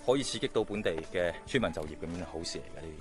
可以刺激到本地嘅村民就業，咁樣好事嚟嘅呢啲。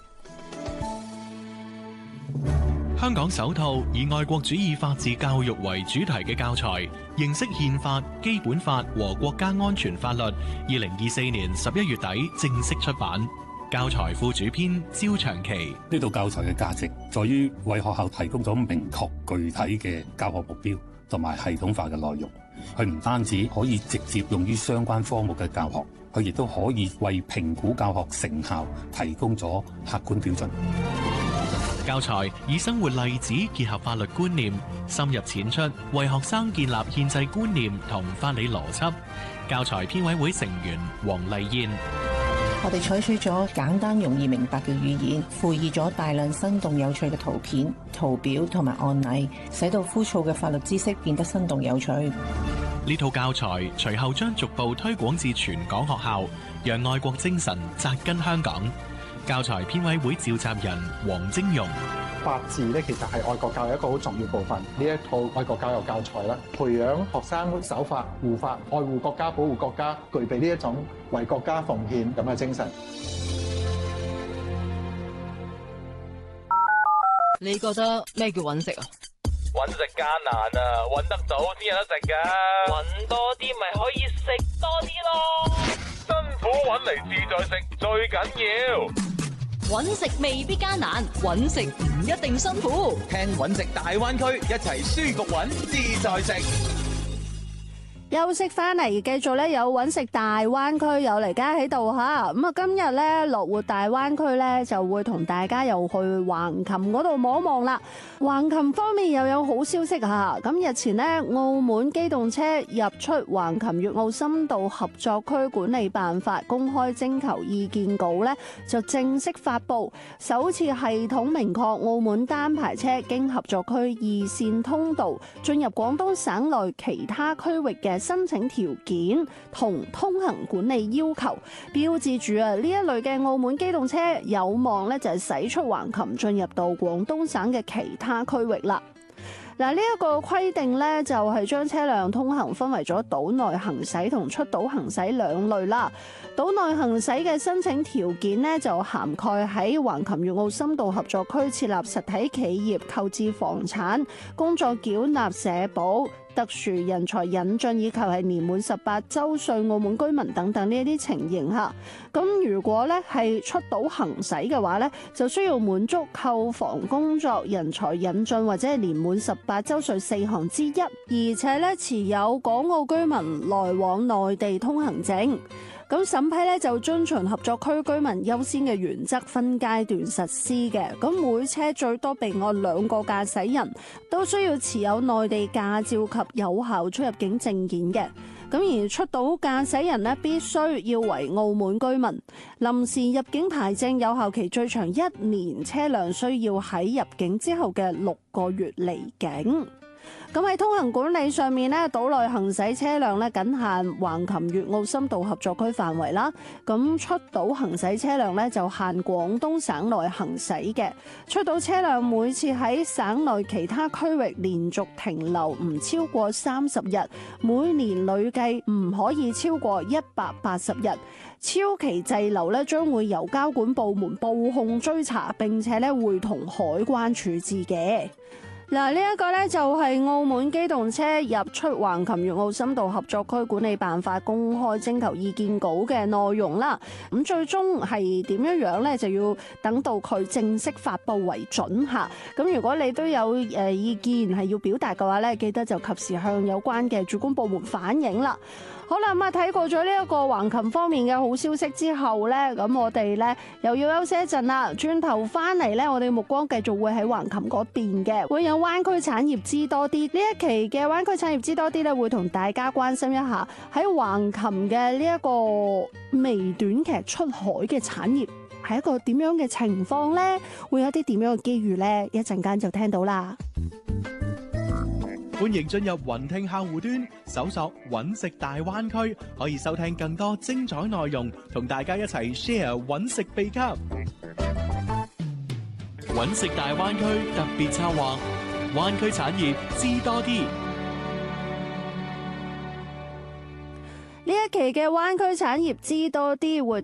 香港首套以愛國主義法治教育為主題嘅教材《認識憲法、基本法和國家安全法律》，2024年11月底正式出版。教材副主編焦長期： 呢套教材嘅價值在於為學校提供咗明確具體嘅教學目標同埋系統化嘅內容。佢唔單止可以直接用於相關科目嘅教學，佢亦都可以為評估教學成效提供咗客觀標準。 教材以生活例子結合法律觀念，深入淺出，為學生建立憲制觀念同法理邏輯。教材編委會成員黃麗燕： 我哋採取咗簡單容易明白嘅語言，附以咗大量生動有趣嘅圖片、圖表同埋案例，使到枯燥嘅法律知識變得生動有趣。 呢套教材隨後將逐步推廣至全港學校，讓愛國精神扎根香港。教材編委會召集人黃晶容： 法治咧，其實係愛國教育一個好重要部分。呢一套愛國教育教材啦，培養學生守法、護法、愛護國家、保護國家，具備呢一種為國家奉獻咁嘅精神。 你覺得咩叫揾食啊？ 揾食艱難啊，揾得到先有得食㗎。揾多啲咪可以食多啲咯。辛苦揾嚟自在食最緊要。 揾食未必艱難，揾食唔一定辛苦。 聽揾食大灣區，一齊舒服揾自在食。 休息翻嚟，繼續咧有揾食大灣區有嚟家喺度吓，咁啊今日咧樂活大灣區咧就會同大家又去橫琴嗰度望一望啦。橫琴方面又有好消息吓，咁日前咧澳門機動車入出橫琴粵澳深度合作區管理辦法公開徵求意見稿咧就正式發布，首次系統明確澳門單牌車經合作區二線通道進入廣東省內其他區域嘅申請條件同通行管理要求，標誌住呢一類嘅澳門機動車有望咧就係駛出橫琴進入到廣東省嘅其他區域啦。嗱，呢一個規定咧就係將車輛通行分為咗島內行駛同出島行駛兩類啦。島內行駛嘅申請條件呢，就涵蓋喺橫琴粵澳深度合作區設立實體企業、購置房產、工作繳納社保、特殊人才引進以及係年滿18週歲澳門居民等等呢一啲情形嚇。咁如果咧係出島行駛嘅話咧，就需要滿足購房、工作、人才引進或者係年滿18週歲4項之一，而且咧持有港澳居民來往內地通行證。咁審批咧就遵循合作區居民優先嘅原則，分階段實施嘅。咁每車最多備案2個駕駛人，都需要持有內地駕照及有效出入境證件嘅。咁而出島駕駛人呢，必須要為澳門居民，臨時入境牌證有效期最長1年，車輛需要喺入境之後嘅6個月離境。咁喺通行管理上面咧，島內行駛車輛咧僅限橫琴粵澳深度合作區範圍啦。咁出島行駛車輛咧就限廣東省內行駛嘅。出島車輛每次喺省內其他區域連續停留唔超過30日，每年累計唔可以超過180日。超期滯留咧將會由交管部門報控追查，並且咧會同海關處置嘅。嗱，呢一個咧就係澳門機動車入出橫琴粵澳深度合作區管理辦法公開徵求意見稿嘅內容啦。咁最終係點樣樣咧，就要等到佢正式發布為準嚇。咁如果你都有意見係要表達嘅話咧，記得就及時向有關嘅主管部門反映啦。好啦，咁啊睇過咗呢一個橫琴方面嘅好消息之後咧，咁我哋咧又要休息一陣啦。轉頭翻嚟咧，我哋目光繼續會喺橫琴嗰邊嘅，會有灣區產業知多啲。呢一期嘅灣區產業知多啲咧，會同大家關心一下喺橫琴嘅呢一個微短劇出海嘅產業係一個點樣嘅情況咧？會有啲點樣嘅機遇咧？一陣間就聽到啦。 歡迎進入雲聽客戶端，搜索揾食大灣區，可以收聽更多精彩內容，同大家一齊 share 揾食秘笈。揾食大灣區特別策劃，灣區產業知多啲。 呢一期嘅灣區產業知多啲會